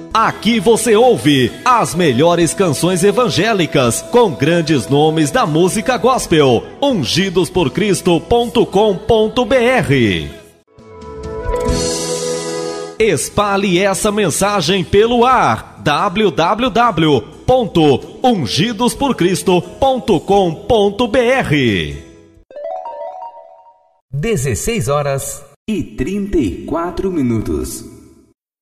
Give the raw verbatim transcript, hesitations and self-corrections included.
Aqui você ouve as melhores canções evangélicas com grandes nomes da música gospel. ungidos por cristo ponto com ponto b r. Espalhe essa mensagem pelo ar. w w w ponto ungidos por cristo ponto com ponto b r. dezesseis horas e trinta e quatro minutos.